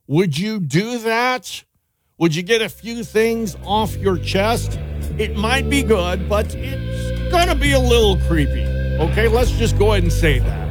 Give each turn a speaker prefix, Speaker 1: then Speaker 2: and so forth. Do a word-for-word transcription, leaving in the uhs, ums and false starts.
Speaker 1: Would you do that? Would you get a few things off your chest? It might be good, but it's going to be a little creepy. Okay, let's just go ahead and say that.